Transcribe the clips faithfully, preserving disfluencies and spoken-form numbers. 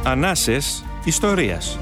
Ανάσες ιστορίας.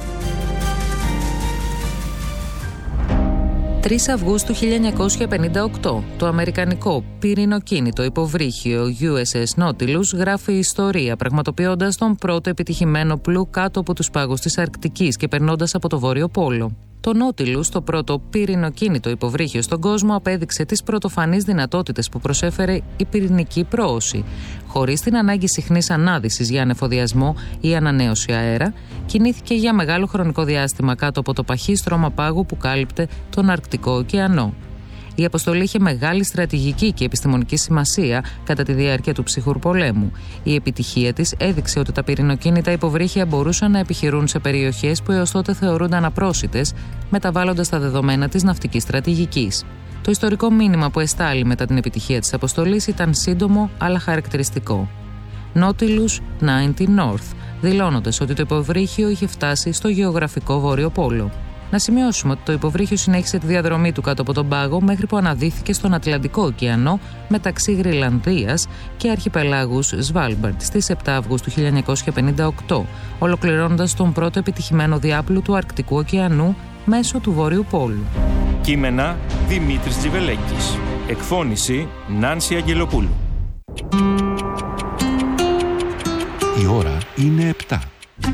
τρεις Αυγούστου χίλια εννιακόσια πενήντα οκτώ, το αμερικανικό πυρηνοκίνητο υποβρύχιο γιου ες ες Nautilus γράφει ιστορία, πραγματοποιώντας τον πρώτο επιτυχημένο πλου κάτω από τους πάγους της Αρκτικής και περνώντας από το Βόρειο Πόλο. Το Nautilus, το πρώτο πυρηνοκίνητο υποβρύχιο στον κόσμο, απέδειξε τις πρωτοφανείς δυνατότητες που προσέφερε η πυρηνική πρόωση. Χωρίς την ανάγκη συχνής ανάδυσης για ανεφοδιασμό ή ανανέωση αέρα, κινήθηκε για μεγάλο χρονικό διάστημα κάτω από το παχύ στρώμα πάγου που κάλυπτε τον Αρκτικό ωκεανό. Η αποστολή είχε μεγάλη στρατηγική και επιστημονική σημασία κατά τη διάρκεια του ψυχρού πολέμου. Η επιτυχία της έδειξε ότι τα πυρηνοκίνητα υποβρύχια μπορούσαν να επιχειρούν σε περιοχές που έως τότε θεωρούνταν απρόσιτες, μεταβάλλοντας τα δεδομένα της ναυτικής στρατηγικής. Το ιστορικό μήνυμα που εστάλει μετά την επιτυχία της αποστολής ήταν σύντομο αλλά χαρακτηριστικό. Nautilus ενενήντα North, δηλώνοντας ότι το υποβρύχιο είχε φτάσει στο γεωγραφικό Βόρειο Πόλο. Να σημειώσουμε ότι το υποβρύχιο συνέχισε τη διαδρομή του κάτω από τον πάγο μέχρι που αναδύθηκε στον Ατλαντικό ωκεανό μεταξύ Γροιλανδίας και αρχιπελάγους Σβάλμπαρντ στις επτά Αυγούστου χίλια εννιακόσια πενήντα οκτώ, ολοκληρώνοντας τον πρώτο επιτυχημένο διάπλου του Αρκτικού ωκεανού μέσω του Βόρειου Πόλου. Κείμενα Δημήτρης Τζιβελέκης. Εκφώνηση Νάνση Αγγελοπούλου. Η ώρα είναι επτά.